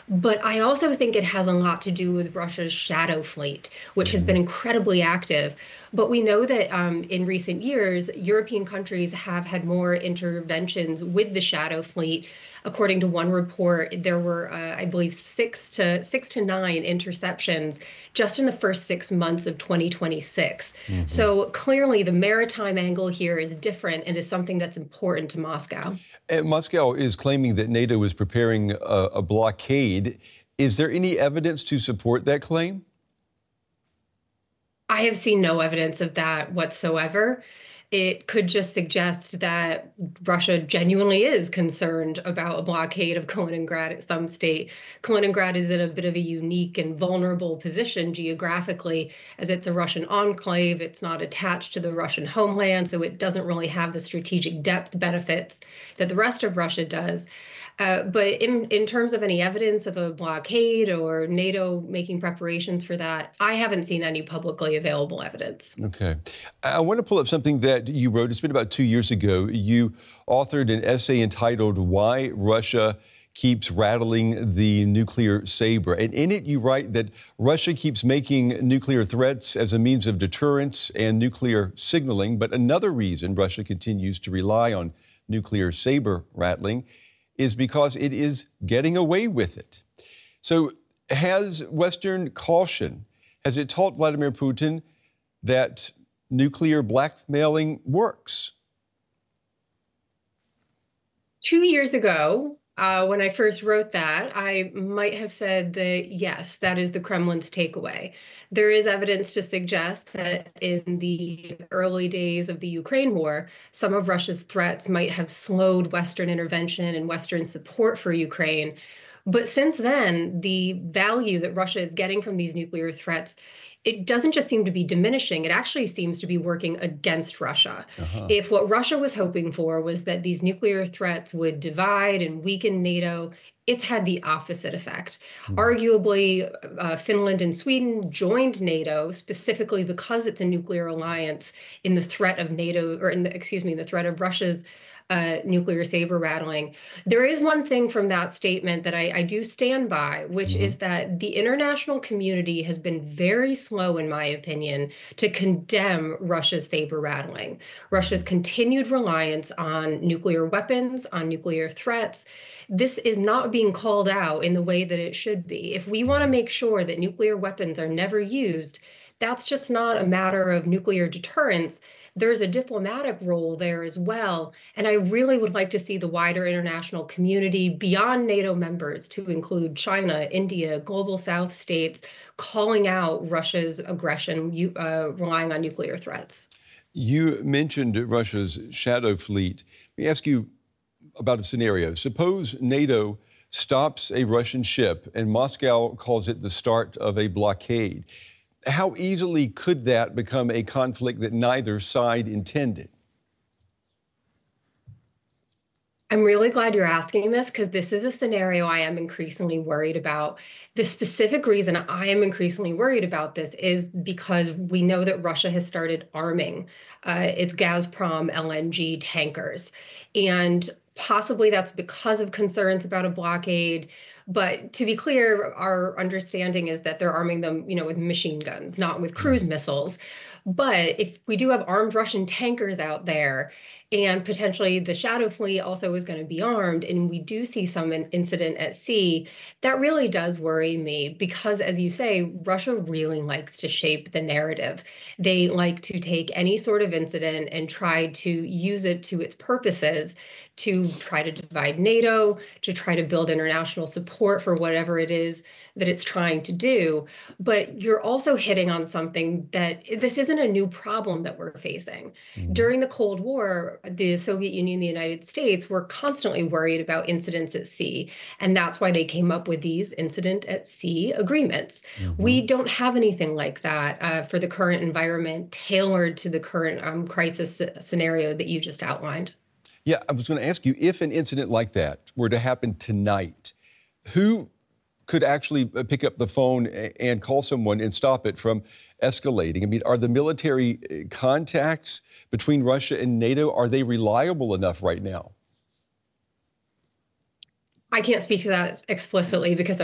But I also think it has a lot to do with Russia's shadow fleet, which has been Mhm. incredibly active. But we know that in recent years, European countries have had more interventions with the shadow fleet. According to one report, there were, I believe, six to nine interceptions just in the first 6 months of 2026. Mhm. So clearly, the maritime angle here is different and is something that's important to Moscow. And Moscow is claiming that NATO is preparing a blockade. Is there any evidence to support that claim? I have seen no evidence of that whatsoever. It could just suggest that Russia genuinely is concerned about a blockade of Kaliningrad at some state. Kaliningrad is in a bit of a unique and vulnerable position geographically, as it's a Russian enclave. It's not attached to the Russian homeland, so it doesn't really have the strategic depth benefits that the rest of Russia does. But in terms of any evidence of a blockade or NATO making preparations for that, I haven't seen any publicly available evidence. Okay. I want to pull up something that you wrote. It's been about 2 years ago. You authored an essay entitled Why Russia Keeps Rattling the Nuclear Saber. And in it, you write that Russia keeps making nuclear threats as a means of deterrence and nuclear signaling. But another reason Russia continues to rely on nuclear saber rattling is because it is getting away with it. So has Western caution, has it taught Vladimir Putin that nuclear blackmailing works? 2 years ago, when I first wrote that, I might have said that yes, that is the Kremlin's takeaway. There is evidence to suggest that in the early days of the Ukraine war, some of Russia's threats might have slowed Western intervention and Western support for Ukraine. But since then, the value that Russia is getting from these nuclear threats, it doesn't just seem to be diminishing, it actually seems to be working against Russia. Uh-huh. If what Russia was hoping for was that these nuclear threats would divide and weaken NATO, it's had the opposite effect. Hmm. Arguably, Finland and Sweden joined NATO specifically because it's a nuclear alliance in the threat of NATO, or in the, excuse me, the threat of Russia's nuclear saber rattling. There is one thing from that statement that I do stand by, which Hmm. is that the international community has been very slow, in my opinion, to condemn Russia's saber rattling. Russia's continued reliance on nuclear weapons, on nuclear threats. This is not being called out in the way that it should be. If we want to make sure that nuclear weapons are never used, that's just not a matter of nuclear deterrence. There's a diplomatic role there as well. And I really would like to see the wider international community beyond NATO members to include China, India, global South states calling out Russia's aggression, relying on nuclear threats. You mentioned Russia's shadow fleet. Let me ask you about a scenario. Suppose NATO stops a Russian ship and Moscow calls it the start of a blockade. How easily could that become a conflict that neither side intended? I'm really glad you're asking this because this is a scenario I am increasingly worried about. The specific reason I am increasingly worried about this is because we know that Russia has started arming its Gazprom LNG tankers. And possibly that's because of concerns about a blockade. But to be clear, our understanding is that they're arming them, with machine guns, not with cruise Mhm. missiles. But if we do have armed Russian tankers out there, and potentially the Shadow Fleet also is going to be armed, and we do see some incident at sea, that really does worry me because, as you say, Russia really likes to shape the narrative. They like to take any sort of incident and try to use it to its purposes to try to divide NATO, to try to build international support for whatever it is that it's trying to do. But you're also hitting on something that this isn't a new problem that we're facing. Mhm. During the Cold War, the Soviet Union and the United States were constantly worried about incidents at sea. And that's why they came up with these incident at sea agreements. We Mhm. don't have anything like that for the current environment tailored to the current crisis scenario that you just outlined. Yeah, I was going to ask you if an incident like that were to happen tonight, who could actually pick up the phone and call someone and stop it from escalating? I mean, are the military contacts between Russia and NATO, are they reliable enough right now? I can't speak to that explicitly because